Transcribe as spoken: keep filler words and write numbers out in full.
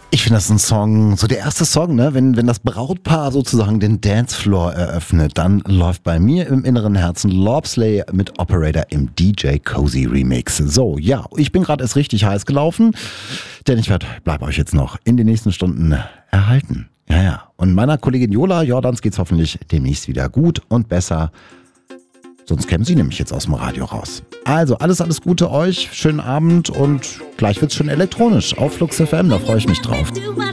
Ich finde das ein Song, so der erste Song, ne? Wenn, wenn das Brautpaar sozusagen den Dancefloor eröffnet, dann läuft bei mir im inneren Herzen Lobsley mit Operator im D J Cozy Remix. So, ja, ich bin gerade erst richtig heiß gelaufen, denn ich werd, bleib euch jetzt noch in den nächsten Stunden erhalten. Ja, ja. Und meiner Kollegin Jola Jordans geht's hoffentlich demnächst wieder gut und besser. Sonst kämen sie nämlich jetzt aus dem Radio raus. Also, alles, alles Gute euch, schönen Abend und gleich wird's schon elektronisch auf Flux F M, da freue ich mich drauf.